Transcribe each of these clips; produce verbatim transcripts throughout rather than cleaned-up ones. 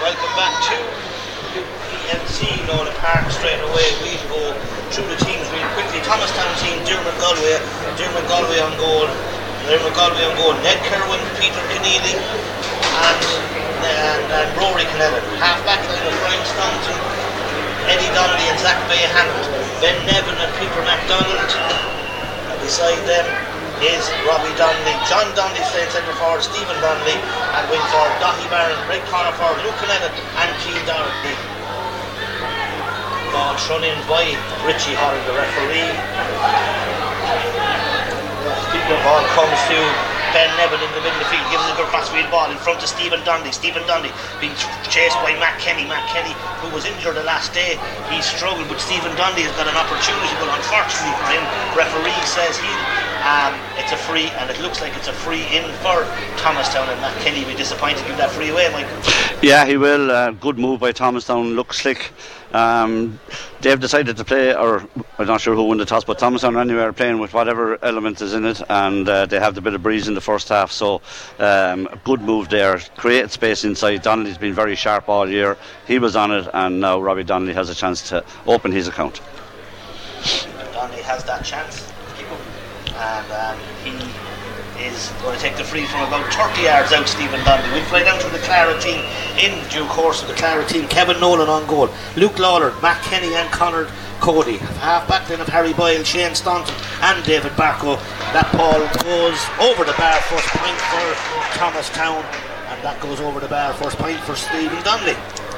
Welcome back to P M C Nolan Park straight away. We'll go through the teams real quickly. Thomastown team, Dermot Galway, Dermot Galway on goal, Dermot Galway on goal, Ned Kerwin, Peter Keneally, and, and, and Rory Kennellan. Half back line of Brian Staunton, Eddie Donnelly and Zach Bay-Hammond, Ben Nevin and Peter MacDonald. And beside them is Robbie Donnelly, John Donnelly playing centre forward, Stephen Donnelly, and wing forward Daithí Barron, Greg Connor forward, Luke Kennellan and Keane Doherty. Ball thrown in by Richie Holland, the referee. The ball comes to Ben Nevin in the middle of the field, gives a good crossfield ball in front of Stephen Donnelly. Stephen Donnelly being chased by Matt Kenny. Matt Kenny, who was injured the last day, he struggled, but Stephen Donnelly has got an opportunity, but unfortunately for him, referee says he um, it's a free, and it looks like it's a free in for Thomastown, and Matt Kenny will be disappointed to give that free away, Michael. Yeah, he will. Uh, good move by Thomastown, looks slick. Um, they've decided to play, or I'm not sure who won the toss, but Thomastown anyway are playing with whatever element is in it, and uh, they have the bit of breeze in the first half, so um, a good move there, created space inside. Donnelly's been very sharp all year, he was on it, and now Robbie Donnelly has a chance to open his account. Donnelly has that chance, and um, he is going to take the free from about thirty yards out. Stephen Donnelly will fly down to the Clara team in due course of the Clara team. Kevin Nolan on goal, Luke Lawler, Matt Kenny and Conor Cody. Half back then of Harry Boyle, Shane Staunton and David Barco. That ball goes over the bar, first point for Thomastown, and that goes over the bar, first point for Stephen Donnelly.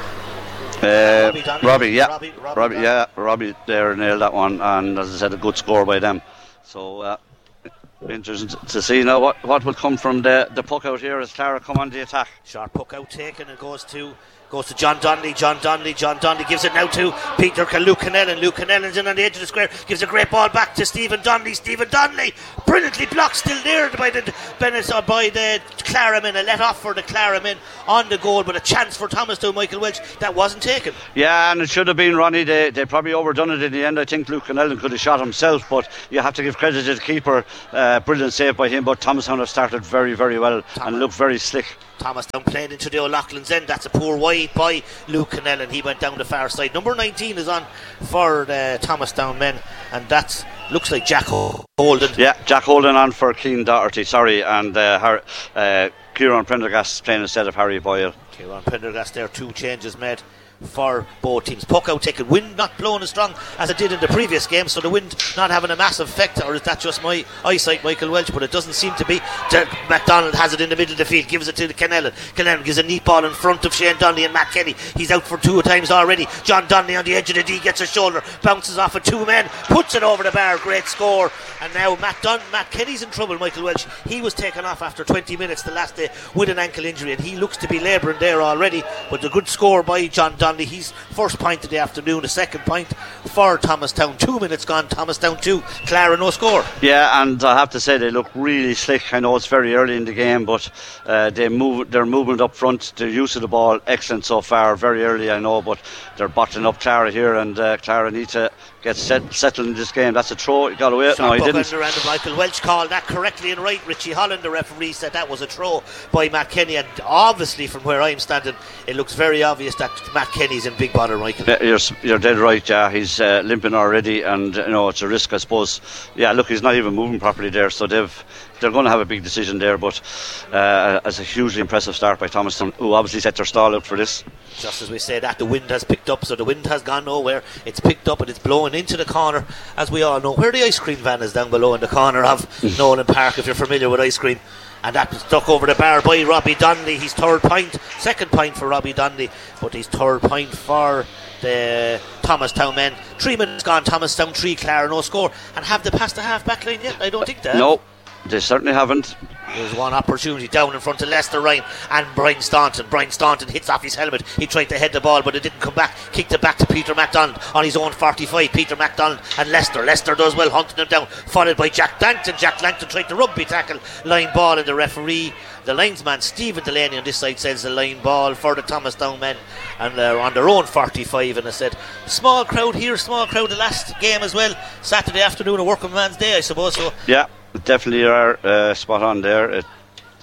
Uh, Robbie, Donnelly. Robbie, yeah, Robbie, Robbie, Robbie, yeah, Robbie there nailed that one, and as I said, a good score by them. So uh, interesting to see now what, what will come from the, the puck out here as Clara come on the attack. Sharp puck out taken, and goes to goes to John Donnelly. John Donnelly, John Donnelly gives it now to Peter Luke Kennellan. Luke Kennellan's in on the edge of the square, gives a great ball back to Stephen Donnelly. Stephen Donnelly brilliantly blocked, still there by the Bennett, or by the Clara men. A let off for the Clara men on the goal, but a chance for Thomastown, Michael Welch, that wasn't taken. Yeah, and it should have been, Ronnie. They, they probably overdone it in the end. I think Luke Kennellan could have shot himself, but you have to give credit to the keeper. Uh, brilliant save by him, but Thomastown have started very, very well Thomas. and looked very slick. Thomastown playing into the O'Loughlin's end. That's a poor wide by Luke Kennellan. He went down the far side. Number nineteen is on for the Thomastown men, and that looks like Jack Holden. Yeah, Jack Holden on for Keane Doherty, sorry, and uh, Har- uh, Kieran Prendergast playing instead of Harry Boyle. Kieran Prendergast there, two changes made for both teams. Puck out taken, wind not blowing as strong as it did in the previous game, so the wind not having a massive effect, or is that just my eyesight, Michael Welch? But it doesn't seem to be. MacDonald has it in the middle of the field, gives it to Kennellan. Kennellan gives a neat ball in front of Shane Donnelly and Matt Kenny. He's out for two times already. John Donnelly on the edge of the D gets a shoulder, bounces off of two men, puts it over the bar, great score. And now Matt Don- Matt Kenny's in trouble, Michael Welch. He was taken off after twenty minutes the last day with an ankle injury, and he looks to be labouring there already. But a good score by John Donnelly. He's first point of the afternoon, a second point for Thomastown. Two minutes gone, Thomastown two, Clara no score. Yeah, and I have to say they look really slick. I know it's very early in the game, but uh, they move, their movement up front, their use of the ball, excellent so far. Very early, I know, but they're bottling up Clara here, and uh, Clara need to get set, settled in this game. That's a throw. He got away. Sharp No, he didn't. Under, and Michael Welch called that correctly and right. Richie Holland, the referee, said that was a throw by Matt Kenny, and obviously from where I'm standing, it looks very obvious that Matt Kenny's in big bother, Michael. Yeah, you're, you're dead right, yeah. He's uh, limping already, and you know it's a risk, I suppose. Yeah, look, he's not even moving properly there, so they've they're going to have a big decision there, but uh, as a hugely impressive start by Thomastown, who obviously set their stall out for this. Just as we say that, the wind has picked up, so the wind has gone nowhere. It's picked up and it's blowing into the corner, as we all know, where the ice cream van is down below in the corner of Nolan Park, if you're familiar with ice cream. And that was stuck over the bar by Robbie Donnelly. His third point, second point for Robbie Donnelly, but his third point for the Thomastown men. Three minutes gone, Thomastown three, Clara no score. And have they passed the half back line yet? I don't think that. No, they certainly haven't. There's one opportunity down in front of Lester Ryan and Brian Staunton. Brian Staunton hits off his helmet. He tried to head the ball, but it didn't come back. Kicked it back to Peter MacDonald on his own forty-five. Peter MacDonald and Lester. Lester does well, hunting him down, followed by Jack Langton. Jack Langton tried to rugby tackle, line ball, and the referee, the linesman Stephen Delaney on this side, says the line ball for the Thomastown men, and they're on their own forty-five. And I said, small crowd here, small crowd the last game as well. Saturday afternoon, a working man's day, I suppose. So yeah, definitely are uh, spot on there. It,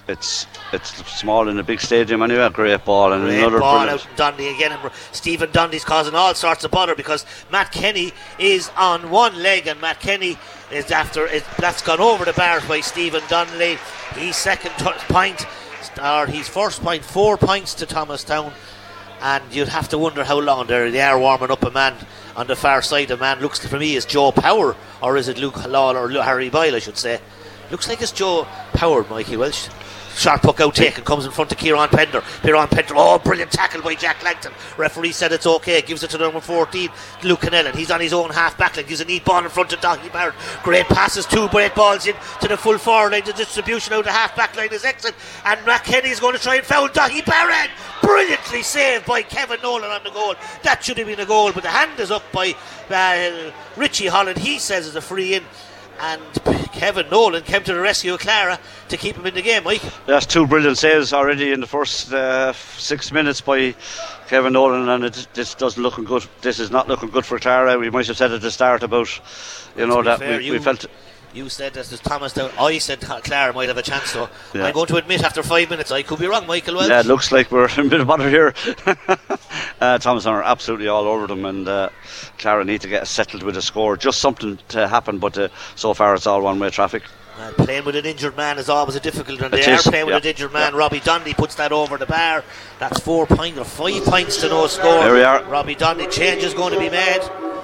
it's it's small in a big stadium anyway. Great ball and Great another ball brilliant. out in Dundee again, and Stephen Dundee's causing all sorts of bother because Matt Kenny is on one leg, and Matt Kenny is after it, that's gone over the bars by Stephen Donnelly. He's second t- point, or he's first point, four points to Thomastown, and you'd have to wonder how long they're, they are warming up a man on the far side. A man looks for me as Joe Power, or is it Luke Lawler or Harry Boyle, I should say. Looks like it's Joe Power, Mikey Welsh. Sharp puck out taken, comes in front of Kieran Pender. Kieran Pender, oh, brilliant tackle by Jack Langton. Referee said it's okay, gives it to number fourteen, Luke Canellan. He's on his own half back line, gives a neat ball in front of Dougie Barrett. Great passes, two great balls in to the full forward line. The distribution out the half back line is excellent, and Matt Kenny is going to try and foul Dougie Barrett. Brilliantly saved by Kevin Nolan on the goal. That should have been a goal, but the hand is up by uh, Richie Holland. He says it's a free in, and Kevin Nolan came to the rescue of Clara to keep him in the game, Mike. That's two brilliant saves already in the first uh, six minutes by Kevin Nolan, and it, this doesn't looking good. This is not looking good for Clara. We might have said at the start about, you know, that fair, we, you, we felt. You said that there's Thomas down. I said Clara might have a chance, though. Yeah. I'm going to admit after five minutes I could be wrong, Michael Welch. Yeah, it looks like we're in a bit of bother here. uh, Thomas are absolutely all over them, and uh, Clara need to get settled with a score. Just something to happen, but uh, so far it's all one-way traffic. Well, playing with an injured man is always a difficult, and It they is, are playing yeah. with an injured man. Yeah. Robbie Dundee puts that over the bar. That's four points or five points to no score. There we are. Robbie Dundee, change is going to be made.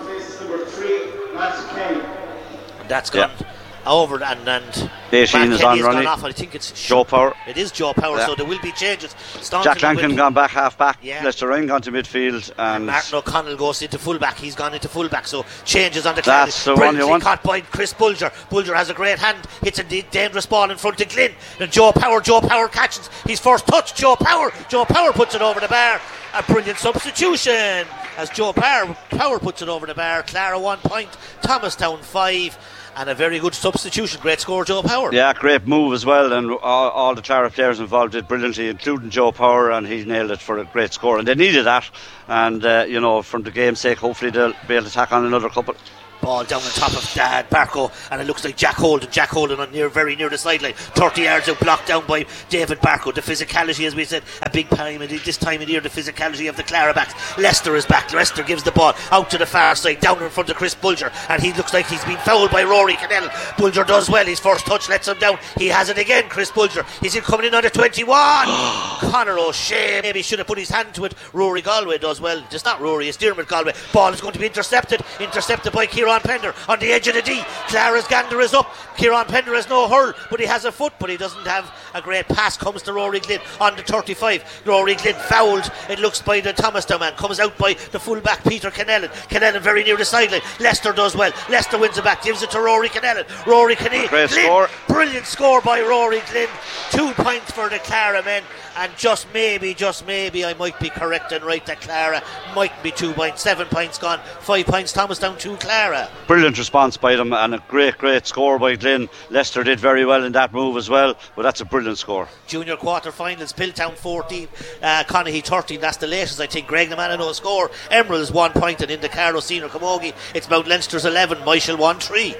And that's gone Yeah. over, and and eighteen Matt is Kenny on has running. gone off. I think it's Joe Power. It is Joe Power, Yeah. so there will be changes. Staunton Jack Lankin will- gone back half back. Yeah. Lester Ryan gone to midfield, and Martin O'Connell goes into fullback. He's gone into fullback, so changes on the That's the one you Brilliantly want. caught by Chris Bulger. Bulger has a great hand, hits a d- dangerous ball in front of Glynn. And Joe Power, Joe Power catches his first touch. Joe Power, Joe Power puts it over the bar. A brilliant substitution as Joe Power, Power puts it over the bar. Clara one point, Thomastown five. And a very good substitution. Great score, Joe Power. yeah, great move as well, and all, all the Clara players involved did brilliantly, including Joe Power, and he nailed it for a great score, and they needed that, and uh, you know, from the game's sake, hopefully they'll be able to tack on another couple. Ball down on top of uh, Barco, and it looks like Jack Holden. Jack Holden on near, very near the sideline, thirty yards out, blocked down by David Barco. The physicality, as we said, a big time this time of year. The physicality of the Clara backs. Leicester is back. Leicester gives the ball out to the far side, down in front of Chris Bulger, and he looks like he's been fouled by Rory Cannell. Bulger does well. His first touch lets him down. He has it again. Chris Bulger. He's in coming in on the twenty-one. Conor O'Shea maybe should have put his hand to it. Rory Galway does well. It's not Rory. It's Dermot Galway. Ball is going to be intercepted. Intercepted by Kieran Pender on the edge of the D. Clara's gander is up. Kieran Pender has no hurl, but he has a foot, but he doesn't have a great pass. Comes to Rory Glynn on the thirty-five. Rory Glynn fouled, it looks, by the Thomastown man. Comes out by the fullback Peter Canellan. Canellan very near the sideline. Leicester does well. Leicester wins it back, gives it to Rory Canellan. Rory Canellan. Great Glynn. score. Brilliant score by Rory Glynn. Two points for the Clara men. And just maybe, just maybe, I might be correct and right that Clara might be two points. Seven points gone. Five points Thomastown, two Clara. Brilliant response by them, and a great, great score by Glynn. Leicester did very well in that move as well, but that's a brilliant score. Junior quarter-finals, Pilltown fourteen, uh, Conaghy thirteen. That's the latest, I think. Greg Naman no score. Emerald's one point, and in the Carlow Senior Camogie it's Mount Leinster's eleven. Michael one three.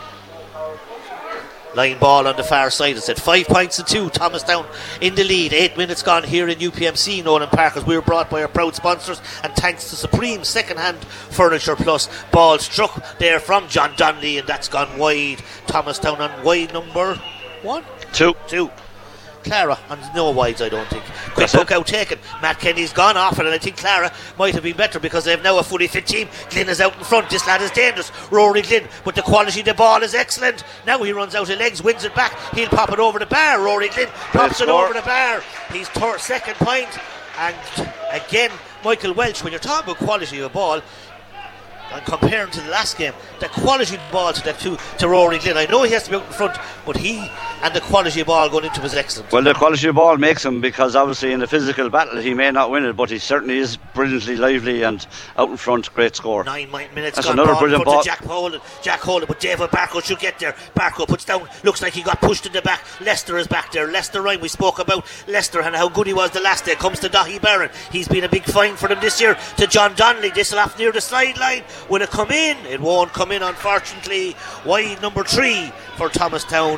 Line ball on the far side. It's at five points and two. Thomastown in the lead. Eight minutes gone here in U P M C Nolan Park, as we were brought by our proud sponsors, and thanks to Supreme Second Hand Furniture Plus. Ball struck there from John Donnelly, and that's gone wide. Thomastown on wide number one, Two. two. Clara on no wides, I don't think. Quick That's hook it. out taken. Matt Kenny's gone off it, and I think Clara might have been better because they have now a fully fit team. Glynn is out in front. This lad is dangerous. Rory Glynn, but the quality of the ball is excellent. Now he runs out of legs, wins it back. He'll pop it over the bar. Rory Glynn pops it score. over the bar. He's third, second point. And again, Michael Welch, when you're talking about quality of a ball, and comparing to the last game, the quality of the ball to that to, to Rory Glynn, I know he has to be out in front, but he and the quality of ball going into him is excellent. Well, the quality of ball makes him, because obviously in a physical battle he may not win it, but he certainly is brilliantly lively and out in front. Great score. Nine minutes That's gone. another Ball brilliant in front ball. of Jack Holden. Jack Holden, but David Barco should get there. Barco puts down. Looks like he got pushed in the back. Leicester is back there. Leicester Ryan. We spoke about Leicester and how good he was the last day. Comes to Dahi Barron. He's been a big find for them this year. To John Donnelly. This will off near the sideline. Will it come in? It won't come in, unfortunately. Wide number three for Thomastown.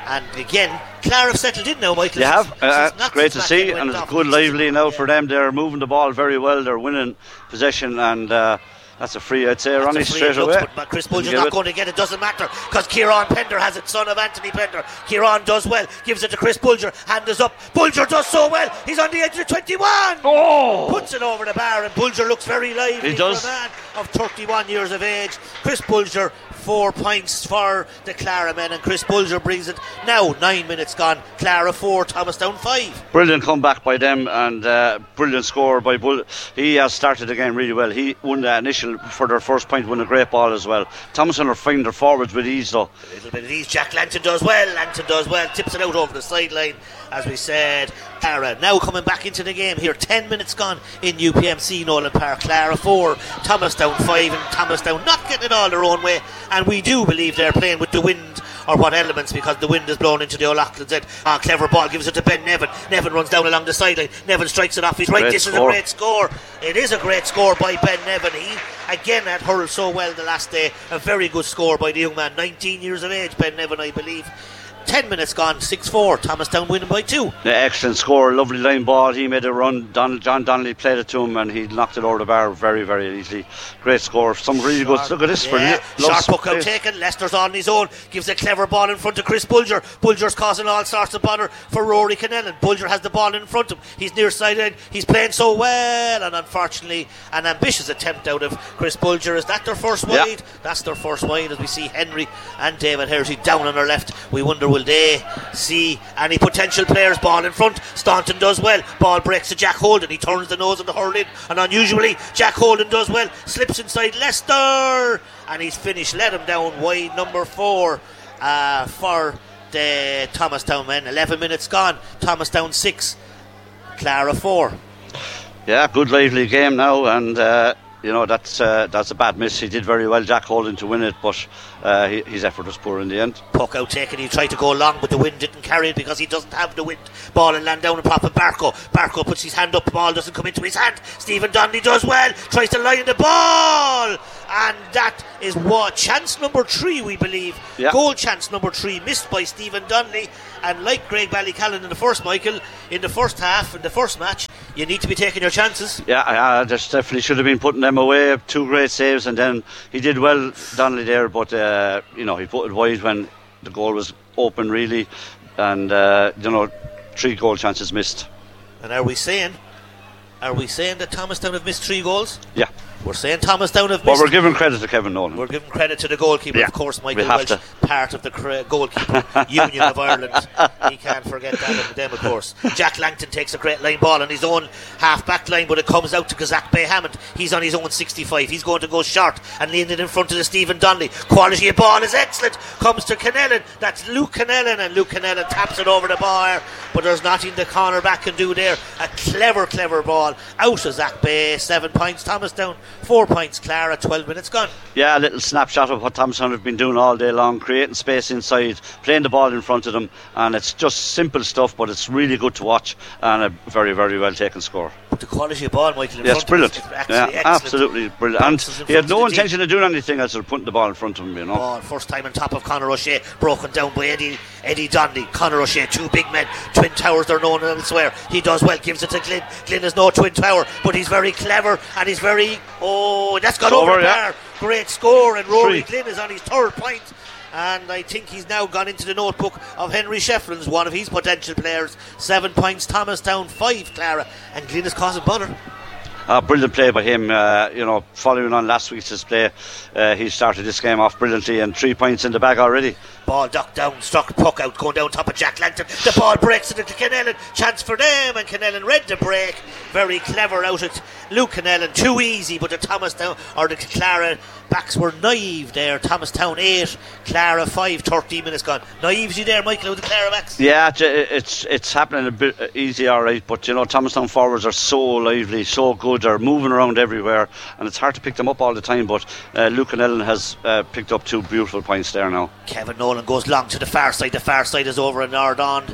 And again, Clara have settled in now, Michael. They have. Uh, Since it's great to see, and it's good lively now for them. They're moving the ball very well. They're winning possession, and uh, that's a free, I'd say, Ronnie, straight away. Looks, but Chris Bulger's not it. going to get it. Doesn't matter, because Kieran Pender has it, son of Anthony Pender. Kieran does well, gives it to Chris Bulger, hand is up. Bulger does so well, he's on the edge of twenty-one. Oh! Puts it over the bar, and Bulger looks very lively. He does. For a man of thirty-one years of age. Chris Bulger, four points for the Clara men, and Chris Bulger brings it now. Nine minutes gone. Clara four, Thomastown five. Brilliant comeback by them, and uh, brilliant score by Bull. He has started the game really well. He won the initial for their first point, won a great ball as well. Thomastown are finding their forwards with ease though. A little bit of ease. Jack Langton does well. Langton does well. Tips it out over the sideline, as we said. Clara now coming back into the game here. Ten minutes gone in U P M C Nolan Park. Clara four, Thomastown five, and Thomastown not getting it all their own way. And we do believe they're playing with the wind, or what elements, because the wind is blowing into the O'Loughlin's end. Ah, clever ball, gives it to Ben Nevin. Nevin runs down along the sideline. Nevin strikes it off. He's right. Great this score. is a great score. It is a great score by Ben Nevin. He again had hurled so well the last day. A very good score by the young man. nineteen years of age, Ben Nevin, I believe. Ten minutes gone, six four, Thomastown winning by two. The excellent score, lovely line ball. He made a run. Don, John Donnelly played it to him, and he knocked it over the bar very, very easily. Great score. Some really Sharp, good. Look at this. Yeah. For Sharp puck out taken. Leicester's on his own. Gives a clever ball in front of Chris Bulger. Bulger's causing all sorts of bother for Rory Kennellan. Bulger has the ball in front of him. He's near sideline. He's playing so well, and unfortunately, an ambitious attempt out of Chris Bulger. Is that their first wide? Yeah. That's their first wide, as we see Henry and David Hershey down on their left. We wonder, will they see any potential players? Ball in front. Staunton does well. Ball breaks to Jack Holden. He turns the nose of the hurl in, and unusually Jack Holden does well. Slips inside Leicester, and he's finished. Let him down wide number four uh, for the Thomastown men. Eleven minutes gone. Thomastown six, Clara four. Yeah, good lively game now, and uh, you know that's uh, that's a bad miss. He did very well, Jack Holden, to win it, but uh, he, his effort was poor in the end. Puck out taken. He tried to go long, but the wind didn't carry it because he doesn't have the wind. Ball and land down and pop it. Barco. Barco puts his hand up. Ball doesn't come into his hand. Stephen Donnelly does well. Tries to line the ball, and that is what chance number three, we believe. Yeah. Goal chance number three missed by Stephen Donnelly. And like Greg Ballycallan in the first, Michael, in the first half, in the first match, you need to be taking your chances. Yeah, uh, there definitely should have been putting them away. Two great saves, and then he did well, Donnelly there, but uh, you know, he put it wide when the goal was open, really, and uh, you know, three goal chances missed. And are we saying, are we saying that Thomastown have missed three goals? Yeah. We're saying Thomastown have missed. Well, we're giving credit to Kevin Nolan. We're giving credit to the goalkeeper, yeah, of course, Michael we have Welch, to. part of the cre- goalkeeper union of Ireland. He can't forget that of them, of course. Jack Langton takes a great line ball on his own half back line, but it comes out to Kazak Bay Hammond. He's on his own sixty-five. He's going to go short and lean it in front of the Stephen Donnelly. Quality of ball is excellent. Comes to Kennellan. That's Luke Kennellan, and Luke Kennellan taps it over the bar, but there's nothing the cornerback can do there. A clever, clever ball out of Zach Bay. Seven points Thomastown, four points Clara. twelve minutes gone. Yeah, a little snapshot of what Thomastown have been doing all day long, creating space inside, playing the ball in front of them, and it's just simple stuff, but it's really good to watch, and a very, very well taken score. But the quality of ball, Michael, in yes, front brilliant. of us, yeah, excellent. absolutely brilliant. And Bounces in he had front no of the intention of doing anything else than putting the ball in front of him, you know. Ball, first time on top of Conor O'Shea, broken down by Eddie Eddie Donnelly. Conor O'Shea, two big men, twin towers, they're known elsewhere. He does well, gives it to Glynn. Glynn is no twin tower, but he's very clever, and he's very, oh, that's gone It's over, over, the yeah. bar. Great score, and Rory Three. Glynn is on his third point, and I think he's now gone into the notebook of Henry Shefflin's, one of his potential players. Seven points Thomastown, five Clara, and Glynn is causing bother. Uh, brilliant play by him, uh, you know, following on last week's display. Uh, he started this game off brilliantly, and three points in the bag already. Ball ducked down, struck puck out, going down top of Jack Langton. The ball breaks it into Kennellan. Chance for them, and Kennellan read the break. Very clever out at Luke Kennellan. Too easy, but the Thomastown, or the Clara backs were naive there. Thomastown eight, Clara five, thirteen minutes gone. Naives you there, Michael, with the Clara backs? Yeah, it's it's happening a bit easy, all right, but you know, Thomastown forwards are so lively, so good, they're moving around everywhere, and it's hard to pick them up all the time, but uh, Luke Kennellan has uh, picked up two beautiful points there now. Kevin Nolan goes long to the far side. The far side is over in Nordon.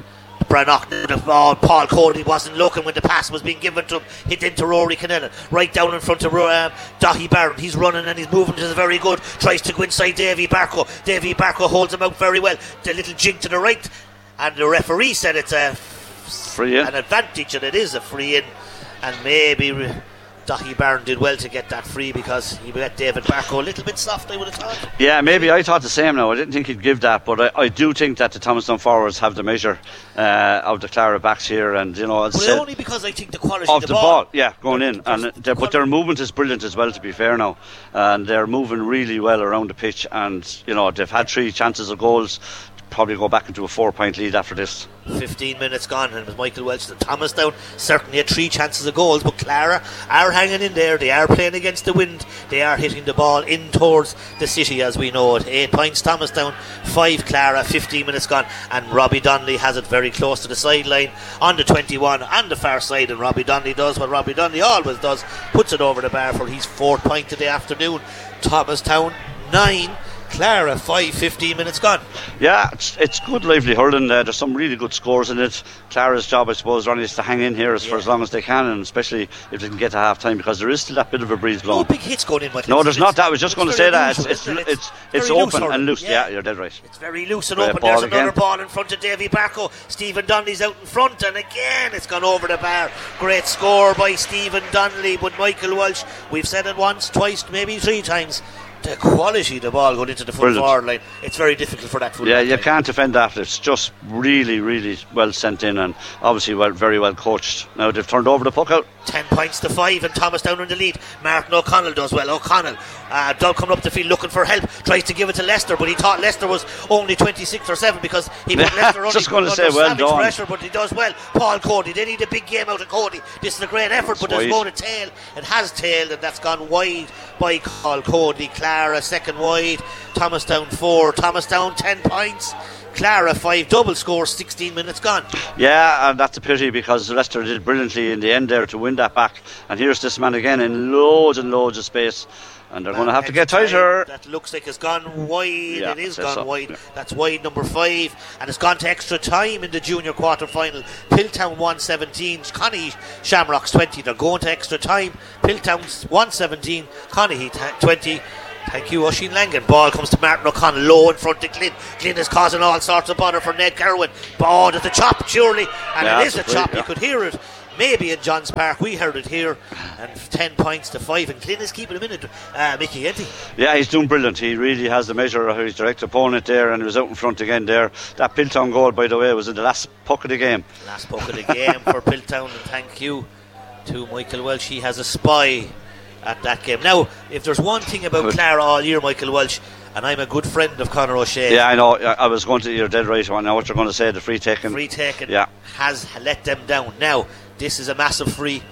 Brannock, the ball, Paul Cody wasn't looking when the pass was being given to him, hit into Rory Canellan, right down in front of um, Dahi Barron. He's running and his movement is very good, tries to go inside Davy Barco. Davy Barco holds him out very well, the little jig to the right, and the referee said it's a free in. an advantage, and it is a free in, and maybe re- Dahi Barron did well to get that free because he let David Barco a little bit soft, I would have thought. Yeah, maybe I thought the same now. I didn't think he'd give that, but I, I do think that the Thomastown forwards have the measure uh, of the Clara backs here, and you know, as But I said, only because I think the quality of of the ball, yeah, going in, and uh, but their movement is brilliant as well, to be fair now, and they're moving really well around the pitch, and you know, they've had three chances of goals. Probably go back into a four point lead after this. fifteen minutes gone, and with Michael Welch, the Thomastown certainly had three chances of goals, but Clara are hanging in there. They are playing against the wind. They are hitting the ball in towards the city as we know it. Eight points Thomastown, five Clara. fifteen minutes gone, and Robbie Donnelly has it very close to the sideline on the twenty-one on the far side, and Robbie Donnelly does what Robbie Donnelly always does, puts it over the bar for his fourth point of the afternoon. Thomastown nine, Clara five, fifteen minutes gone. Yeah, it's, it's good lively hurling. Uh, there's some really good scores in it. Clara's job, I suppose, Ronnie, is to hang in here as, yeah. for as long as they can, and especially if they can get to half time, because there is still that bit of a breeze blowing. No big hits going in. No, there's not that. I was just going to say that. It's, it's, it's, it's, it's open loose, and loose. Yeah. yeah, you're dead right. It's very loose and Great open. There's again. another ball in front of Davy Barco. Stephen Donnelly's out in front, and again it's gone over the bar. Great score by Stephen Donnelly, but Michael Walsh, we've said it once, twice, maybe three times, the quality of the ball going into the full forward line, it's very difficult for that full yeah you line. Can't defend that. It's just really really well sent in, and obviously well, very well coached. Now they've turned over the puck out. ten points to five, and Thomastown in the lead. Martin O'Connell does well. O'Connell uh, Doug coming up the field looking for help, tries to give it to Leicester, but he thought Leicester was only twenty-six or seven because he put Leicester just going to say well done pressure, but he does well. Paul Cody, they need a big game out of Cody. This is a great effort, it's but wide. there's going to tail. It has tailed, and that's gone wide by Paul Cody. Clara second wide, Thomastown four, Thomastown ten points, Clara five, double score, sixteen minutes gone. Yeah, and that's a pity because Leicester did brilliantly in the end there to win that back, and here's this man again in loads and loads of space, and they're going to have to get tighter. That looks like it's gone wide. Yeah, it is gone so. wide. Yeah. That's wide number five, and it's gone to extra time in the junior quarter final. Piltown one seventeen, Connie Shamrocks twenty. They're going to extra time. Piltown one seventeen, Connie twenty. Thank you, Oisin Langan. Ball comes to Martin O'Connell, low in front of Glynn. Glynn is causing all sorts of bother for Ned Kerwin. Ball at the chop, surely, and yeah, it is a free, chop. yeah. You could hear it. Maybe in Johns Park, we heard it here, and ten points to five, and Glynn is keeping him in it, uh, Mickey, isn't he? Yeah, he's doing brilliant. He really has the measure of his direct opponent there, and he was out in front again there. That Piltown goal, by the way, was in the last puck of the game. Last puck of the game for Piltown, and thank you to Michael Welsh. He has a spy at that game. Now, if there's one thing about Clara all year, Michael Welsh, and I'm a good friend of Conor O'Shea. Yeah, I know. I was going to. You're dead right. I know what you're going to say. The free taking. Free taking yeah. has let them down. Now, this is a massive free.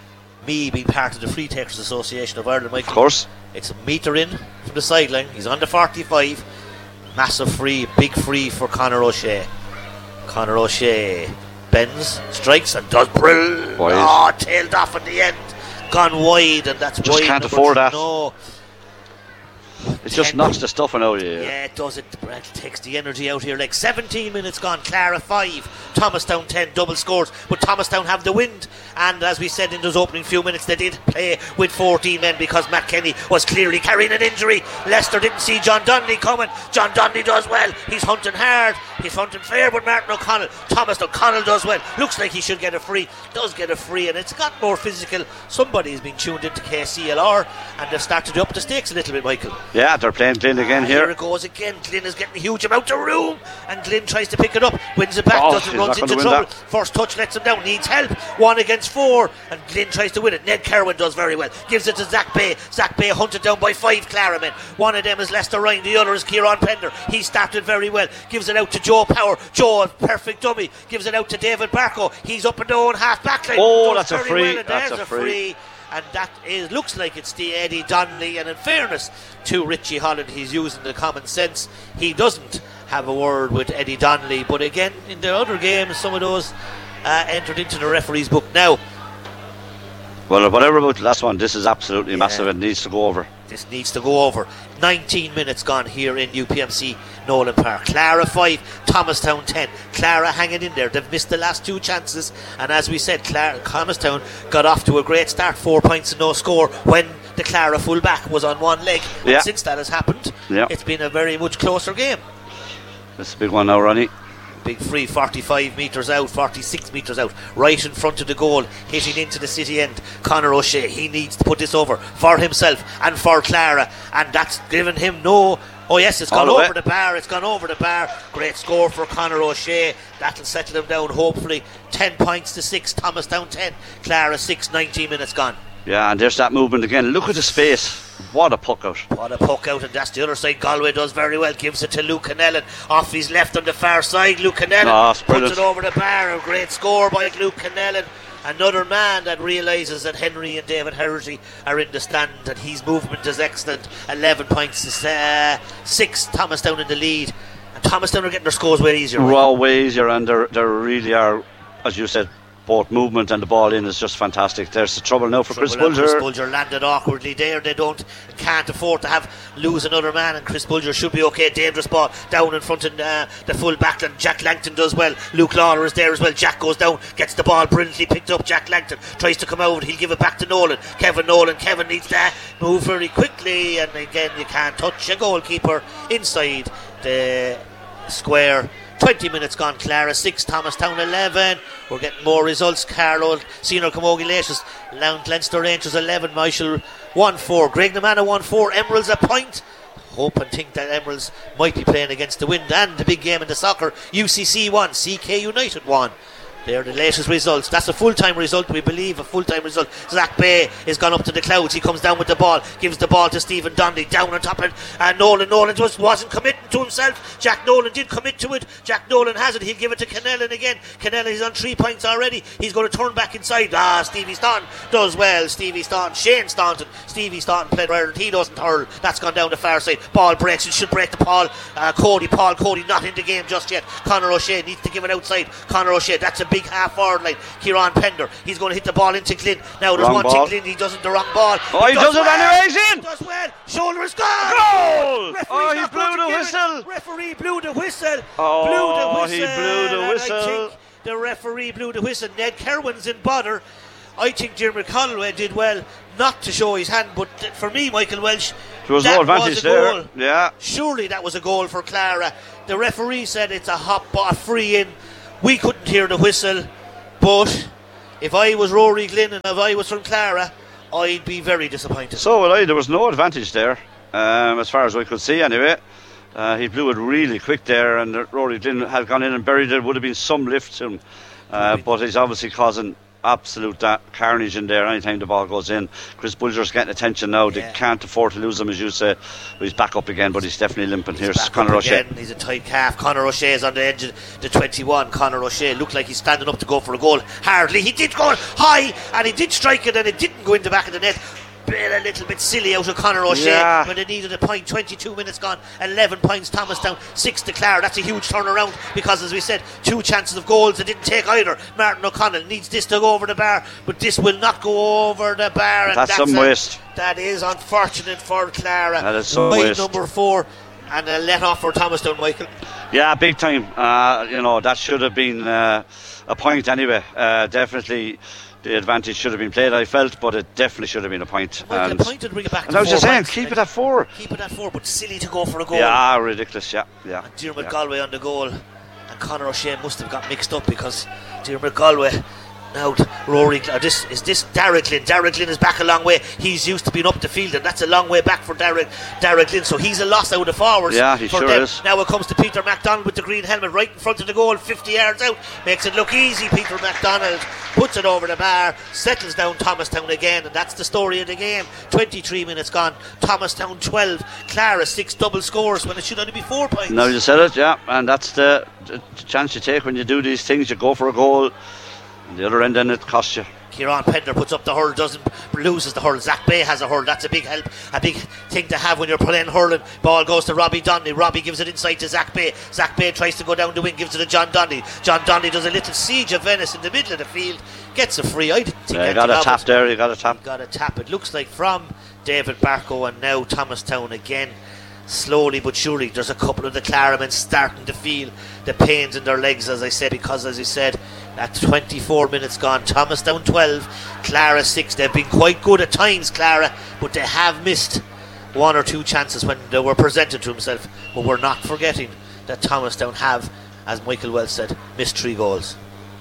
Me being part of the Free Takers Association of Ireland, Michael. Of course. It's a metre in from the sideline. He's on the forty-five. Massive free, big free for Conor O'Shea. Conor O'Shea bends, strikes, and does brill. Oh, tailed off at the end. Gone wide, and that's just wide. Can't afford that. No. It just knocks the stuffing out of you. Yeah, it does. It, it takes the energy out here. Like seventeen minutes gone, Clara five, Thomastown ten, double scores. But Thomastown have the wind, and as we said in those opening few minutes, they did play with fourteen men because Matt Kenny was clearly carrying an injury. Leicester didn't see John Donnelly coming. John Donnelly does well. He's hunting hard. He's hunting fair, but Martin O'Connell, Thomas O'Connell does well. Looks like he should get a free. Does get a free, and it's got more physical. Somebody has been tuned into K C L R, and they've started to up the stakes a little bit, Michael. Yeah, they're playing Glynn again ah, here. Here it goes again. Glynn is getting a huge amount of room, and Glynn tries to pick it up, wins it back, oh, doesn't runs into trouble. That. First touch lets him down, needs help. One against four, and Glynn tries to win it. Ned Kerwin does very well. Gives it to Zach Bay. Zach Bay hunted down by five Clara men. One of them is Lester Ryan, the other is Kieran Pender. He started very well. Gives it out to Joe Power. Joe, a perfect dummy. Gives it out to David Barco. He's up and down half back line. Oh, that's a free. Well, that's a free. free. And that is looks like it's the Eddie Donnelly, and in fairness to Richie Holland, he's using the common sense. He doesn't have a word with Eddie Donnelly, but again in the other games some of those uh, entered into the referee's book. Now, well, whatever about the last one, this is absolutely yeah. massive. It needs to go over. This needs to go over. nineteen minutes gone here in U P M C Nolan Park. Clara five, Thomastown ten. Clara hanging in there. They've missed the last two chances, and as we said, Clara, Thomastown got off to a great start, four points and no score when the Clara full back was on one leg. Yeah. And since that has happened, yeah. it's been a very much closer game. That's a big one now, Ronnie. Big free, forty-five metres out, forty-six metres out, right in front of the goal, hitting into the city end. Conor O'Shea, he needs to put this over for himself and for Clara, and that's given him no. Oh yes, it's gone All the over way. the bar, it's gone over the bar. Great score for Conor O'Shea. That'll settle them down, hopefully. ten points to six, Thomastown ten, Clara six, nineteen minutes gone. Yeah, and there's that movement again. Look at the space. What a puck out. What a puck out, and that's the other side. Galway does very well, gives it to Luke Canellan off his left on the far side. Luke Canellan Oh, puts brilliant. it over the bar. A great score by Luke Canellan. Another man that realises that Henry and David Herity are in the stand, and his movement is excellent. eleven points to uh, six, Thomastown in the lead, and Thomastown are getting their scores way easier. Right? Raw way easier, and they really are, as you said, both movement and the ball in is just fantastic. There's the trouble now for Chris Trouble now, Bulger. Chris Bulger landed awkwardly there. They don't can't afford to have lose another man, and Chris Bulger should be okay. Dangerous ball down in front of uh, the full backline. Jack Langton does well. Luke Lawler is there as well. Jack goes down, gets the ball brilliantly picked up. Jack Langton tries to come out. He'll give it back to Nolan. Kevin Nolan. Kevin needs to move very quickly, and again you can't touch a goalkeeper inside the square. twenty minutes gone. Clara six, Thomastown eleven. We're getting more results. Carlow, Senior Camogie Latest, Leinster Rangers eleven, Michael one four, Greg Namana one four, Emeralds a point. Hope and think that Emeralds might be playing against the wind, and the big game in the soccer, U C C one, C K United one. They're the latest results. That's a full-time result, we believe, a full-time result. Zach Bay has gone up to the clouds. He comes down with the ball, gives the ball to Stephen Donnelly, down on top, and uh, Nolan. Nolan just wasn't committing to himself. Jack Nolan did commit to it. Jack Nolan has it. He'll give it to Canellan again. Canellan is on three points already. He's going to turn back inside. Ah, Stevie Staunton does well. Stevie Staunton, Shane Staunton. Stevie Staunton played Ireland. He doesn't hurl. That's gone down the far side. Ball breaks. It should break the Paul. Uh, Cody, Paul Cody not in the game just yet. Conor O'Shea needs to give it outside. Conor O'Shea, that's a big half forward line. Kieran Pender, he's going to hit the ball into Glynn. Now there's Wrong one ball. to Glynn. He doesn't the wrong ball. Oh, he, he does, does it well. anyways in. He does well. Shoulder is gone. Goal! Referee's Oh, he not blew going to the give whistle. it. Referee blew the whistle. Oh, blew the whistle. he blew the And whistle. I think the referee blew the whistle. Ned Kerwin's in bother. I think Jeremy Conway did well not to show his hand, but for me, Michael Welsh, there was that no advantage was a there. goal. Yeah. Surely that was a goal for Clara. The referee said it's a hot ball, free in. We couldn't hear the whistle, but if I was Rory Glynn and if I was from Clara, I'd be very disappointed. So would I. There was no advantage there, um, as far as I could see anyway. Uh, he blew it really quick there, and Rory Glynn had gone in and buried it. Would have been some lift to him, uh, but he's obviously causing absolute da- carnage in there anytime the ball goes in. Chris Bulger's getting attention now. Yeah. They can't afford to lose him, as you say. He's back up again, but he's definitely limping. He's Here's back Conor up O'Shea. again. He's a tight calf. Conor O'Shea is on the edge of the twenty-one. Conor O'Shea looked like he's standing up to go for a goal. Hardly. He did go high, and he did strike it, and it didn't go in the back of the net. Bit a little bit silly out of Conor O'Shea Yeah. when they needed a point. twenty-two minutes gone, eleven points Thomastown, six to Clara. That's a huge turnaround because, as we said, two chances of goals. They didn't take either. Martin O'Connell needs this to go over the bar, but this will not go over the bar. And That's that's some a, waste. That is unfortunate for Clara. That is some Line waste. number four, and a let off for Thomastown, Michael. Yeah, big time. Uh, you know, that should have been uh, a point anyway. Uh, definitely the advantage should have been played, I felt, but it definitely should have been a point. Michael, and a point would bring it back and to I was four just saying, points. keep it at four. Keep it at four, but silly to go for a goal. Yeah, ridiculous, yeah. yeah. And Diarmuid yeah. Galway on the goal, and Conor O'Shea must have got mixed up because Diarmuid Galway. Now, Rory, or this is this Darragh Glynn. Darragh Glynn is back a long way. He's used to being up the field, and that's a long way back for Darragh, Darragh Glynn. So he's a loss out of forwards. Yeah, he for sure them. is. Now it comes to Peter MacDonald with the green helmet right in front of the goal, fifty yards out. Makes it look easy. Peter MacDonald puts it over the bar, settles down Thomastown again, and that's the story of the game. twenty-three minutes gone. Thomastown twelve, Clara six, double scores when it should only be four points. Now you said it, yeah, and that's the, the chance you take when you do these things. You go for a goal. The other end, then it costs you. Kieran Pender puts up the hurl, doesn't loses the hurl. Zach Bay has a hurl. That's a big help, a big thing to have when you're playing hurling. Ball goes to Robbie Donnelly. Robbie gives it inside to Zach Bay. Zach Bay tries to go down the wing, gives it to John Donnelly. John Donnelly does a little siege of Venice in the middle of the field, gets a free. I didn't think Yeah, you that got a job tap was- there. You got a tap. Got a tap. It looks like from David Barco, and now Thomastown again. Slowly but surely, there's a couple of the Clara men starting to feel the pains in their legs, as I said, because as you said, at twenty-four minutes gone, Thomastown twelve, Clara six. They've been quite good at times, Clara, but they have missed one or two chances when they were presented to themselves. But we're not forgetting that Thomastown have, as Michael Welch said, missed three goals.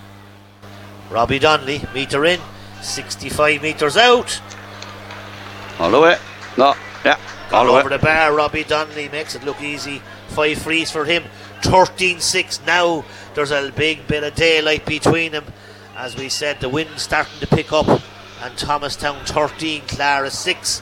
Robbie Donnelly, metre in, sixty-five metres out. All the way. No, yeah. All All the over way. the bar. Robbie Donnelly makes it look easy. Five frees for him. thirteen six now. There's a big bit of daylight between them. As we said, the wind starting to pick up. And Thomastown thirteen, Clara six.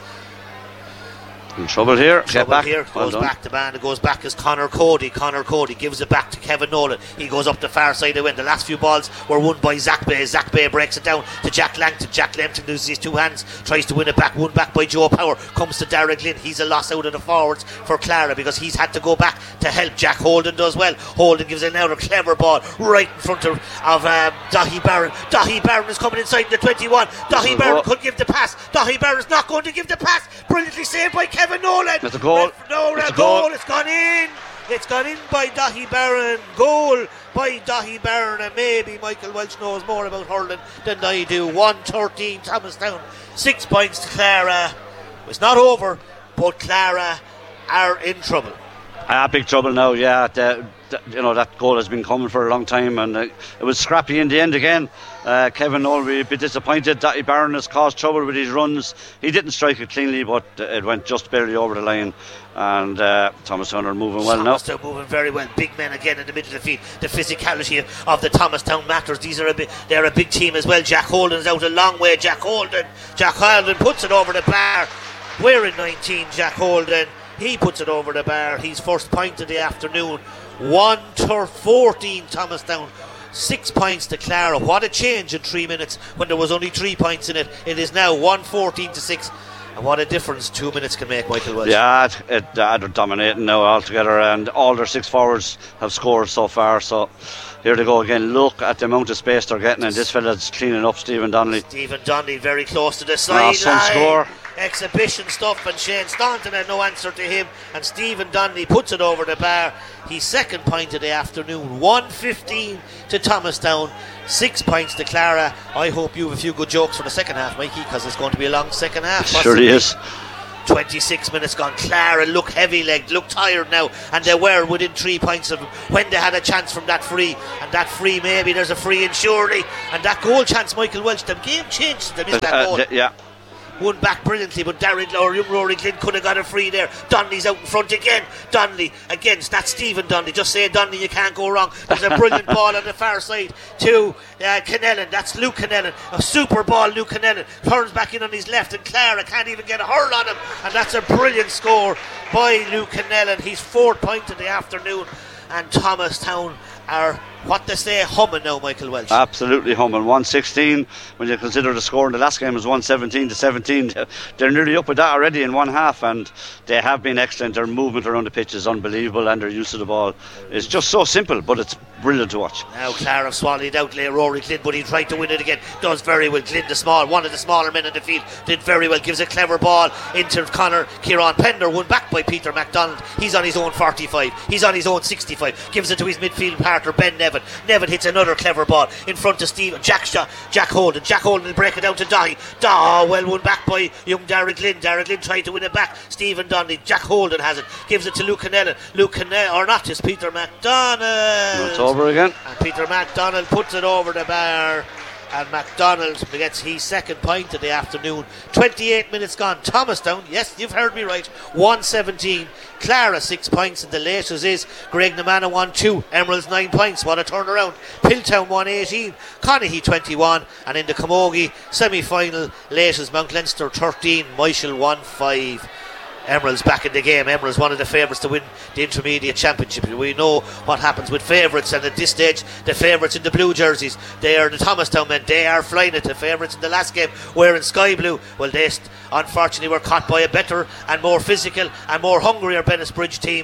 In trouble here. Get Trouble back. here. Well Goes done. back to band. It goes back as Connor Cody. Connor Cody gives it back to Kevin Nolan. He goes up the far side of the wind. The last few balls were won by Zach Bay. Zach Bay breaks it down to Jack Langton. Jack Langton loses his two hands. Tries to win it back. Won back by Joe Power. Comes to Darragh Glynn. He's a loss out of the forwards for Clara because he's had to go back to help. Jack Holden does well. Holden gives another clever ball right in front of, of um, Dahi Barron. Dahi Barron is coming inside the twenty-one. Dahi Barron could give the pass. Dahi Barron's not going to give the pass. Brilliantly saved by Kevin Nolan. That's a goal. No, It's a a goal. goal. It's gone in. It's gone in by Dahi Barron. Goal by Dahi Barron. And maybe Michael Welch knows more about hurling than I do. one thirteen Thomastown. Six points to Clara. It's not over, but Clara are in trouble. Ah, big trouble now, yeah. The, the, you know, that goal has been coming for a long time, and uh, it was scrappy in the end again. Uh, Kevin Nolan will be a bit disappointed. Dahi Barron has caused trouble with his runs. He didn't strike it cleanly, but uh, it went just barely over the line. And uh, Thomastown are moving well now. Thomastown moving very well. Big men again in the middle of the field. The physicality of the Thomastown matters. These are a big, they're a big team as well. Jack Holden's out a long way. Jack Holden. Jack Holden puts it over the bar. We're in nineteen. Jack Holden. He puts it over the bar. He's first point of the afternoon. one to fourteen Thomastown. Six points to Clara. What a change in three minutes when there was only three points in it. It is now one fourteen to six. And what a difference two minutes can make, Michael Welch. Yeah, it, it, uh, they're dominating now altogether, and all their six forwards have scored so far. So here they go again. Look at the amount of space they're getting, and this fella's cleaning up Stephen Donnelly. Stephen Donnelly very close to the Ah, sideline. some score. Exhibition stuff, and Shane Staunton had no answer to him, and Stephen Donnelly puts it over the bar. He's second point of the afternoon. one fifteen to Thomastown, six points to Clara. I hope you have a few good jokes for the second half, Mikey, because it's going to be a long second half. Sure he is. twenty-six minutes gone. Clara look heavy-legged, look tired now, and they were within three points of him when they had a chance from that free, and that free, maybe there's a free in surely, and that goal chance, Michael Welch, the game changed. They missed that Uh, goal. th- yeah. Won back brilliantly, but Darren or young Rory Glynn could have got a free there. Donnelly's out in front again. Donnelly against that Stephen Donnelly. Just say Donnelly, you can't go wrong. There's a brilliant ball on the far side to uh, Kennellan. That's Luke Kennellan. A super ball, Luke Kennellan. Turns back in on his left, and Clara can't even get a hurl on him. And that's a brilliant score by Luke Kennellan. He's fourth point of the afternoon. And Thomastown are, what they say, humming now, Michael Welch. Absolutely humming. one sixteen, when you consider the score in the last game was one seventeen to seventeen. They're nearly up with that already in one half, and they have been excellent. Their movement around the pitch is unbelievable, and their use of the ball is just so simple, but it's brilliant to watch. Now Clara swallowed out there Rory Glynn, but he tried to win it again. Does very well. Glynn, the small, one of the smaller men in the field, did very well. Gives a clever ball into Connor. Kieran Pender, won back by Peter MacDonald. He's on his own forty-five. He's on his own sixty-five. Gives it to his midfield partner Ben Nevin. Nevin hits another clever ball in front of Steve Jack Shaw, Jack Holden. Jack Holden will break it down to Dahi. Dahi, well won back by young Darragh Glynn. Darragh Glynn tried to win it back. Stephen Donnelly. Jack Holden has it. Gives it to Luke Kennellan. Luke Kennellan, or not, it's Peter MacDonald. It's over again. And Peter MacDonald puts it over the bar, and MacDonald gets his second point of the afternoon. twenty-eight minutes gone. Thomastown, yes, you've heard me right, one seventeen. Clara six points, and the latest is Greg Namana one two. Emeralds nine points. What a turnaround. Piltown one eighteen. Conahy twenty-one. And in the Camogie semi-final, latest Mount Leinster thirteen. Michael one five. Emeralds back in the game. Emeralds one of the favourites to win the intermediate championship. We know what happens with favourites, and at this stage the favourites in the blue jerseys, they are the Thomastown men. They are flying it. The favourites in the last game were in sky blue. Well, they st- unfortunately were caught by a better and more physical and more hungrier Bennisbridge team,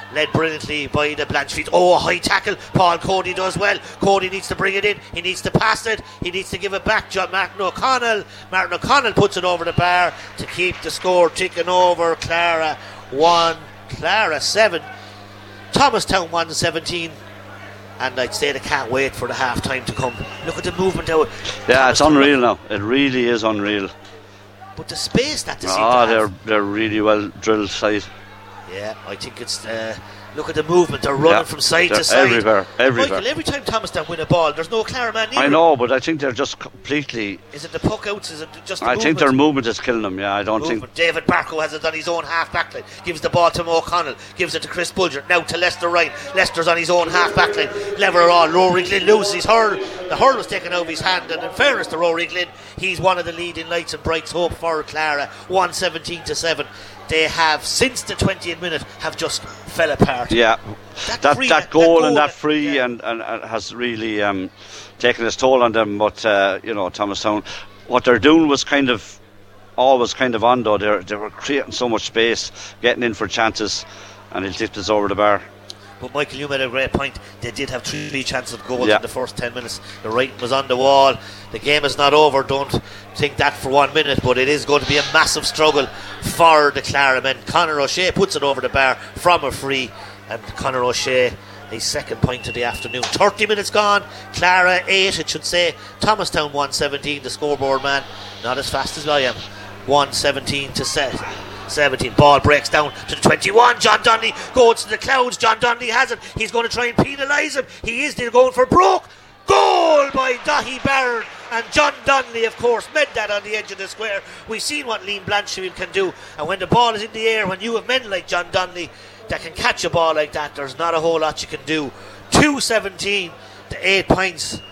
led brilliantly by the Blanchfield. Oh, a high tackle. Paul Cody does well. Cody needs to bring it in. He needs to pass it. He needs to give it back. John Martin O'Connell. Martin O'Connell puts it over the bar to keep the score ticking over. Clara one, Clara seven. Thomastown one seventeen. And I'd say they can't wait for the half time to come. Look at the movement out. Yeah, it's unreal now. It really is unreal. But the space that they seem Oh, to they're have. they're really well drilled side. Yeah, I think it's. Uh, look at the movement. They're running Yeah, from side they're to side. everywhere, everywhere. Michael, every time Thomastown win a ball, there's no Clara man near I them. know, but I think they're just completely. Is it the puck outs? Is it just the I movement? think their movement is killing them. Yeah, I don't Movement. think. David Barco has it on his own half back line. Gives the ball to O'Connell. Gives it to Chris Bulger. Now to Lester Ryan. Lester's on his own half back line. Lever all. Rory Glynn loses his hurl. The hurl was taken out of his hand. And in fairness to Rory Glynn, he's one of the leading lights and brights hope for Clara. one seventeen to seven. They have, since the twentieth minute, have just fell apart. Yeah, That that free- that, that goal goal and that that- free yeah. and, and, and has really um, taken its toll on them. But uh, you know, Thomastown, what they're doing was kind of always kind of on though. They they were creating so much space, getting in for chances, and it tipped us over the bar. But Michael, you made a great point. They did have three chances of goals Yeah. in the first ten minutes. The writing was on the wall. The game is not over. Don't think that for one minute. But it is going to be a massive struggle for the Clara men. Conor O'Shea puts it over the bar from a free. And Conor O'Shea, his second point of the afternoon. thirty minutes gone. Clara eight, it should say. Thomastown one seventeen, the scoreboard man. Not as fast as I am. one seventeen to set. seventeen. Ball breaks down to the twenty-one. John Donnelly goes to the clouds. John Donnelly has it. He's going to try and penalise him. He is still going for broke. Goal by Dahi Barron. And John Donnelly, of course, made that on the edge of the square. We've seen what Liam Blanchfield can do. And when the ball is in the air, when you have men like John Donnelly that can catch a ball like that, there's not a whole lot you can do. two seventeen to eight points.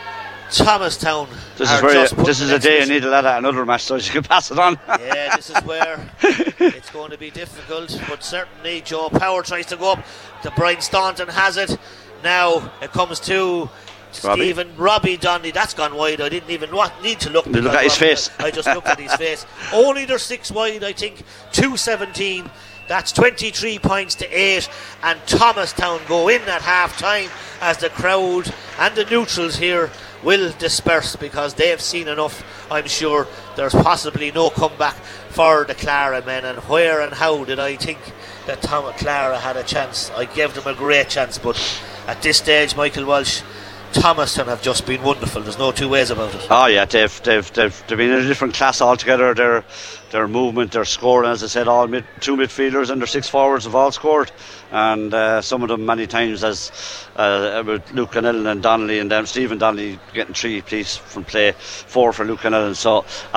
Thomastown. This are is where just you, putting this is the a day you next need a lot of another match so you can pass it on. Yeah, this is where it's going to be difficult, but certainly Joe Power tries to go up. The Brian Staunton has it. Now it comes to Robbie. Stephen Robbie Donnelly. That's gone wide. I didn't even want, need to look. You look because at his Robbie- face. I just looked at his face. Only they're six wide, I think. two seventeen. That's twenty-three points to eight. And Thomastown go in at half time as the crowd and the neutrals here will disperse because they've seen enough. I'm sure there's possibly no comeback for the Clara men. And where and how did I think that Tom Clara had a chance? I gave them a great chance, but at this stage, Michael Walsh, Thomastown have just been wonderful. There's no two ways about it. Oh yeah, they've they've they've, they've been in a different class altogether. Their their movement, their scoring, as I said, all mid, two midfielders and their six forwards have all scored, and uh, some of them many times as uh, with Luke Canellan and Donnelly and them. Stephen Donnelly getting three piece from play, four for Luke Canellan. So.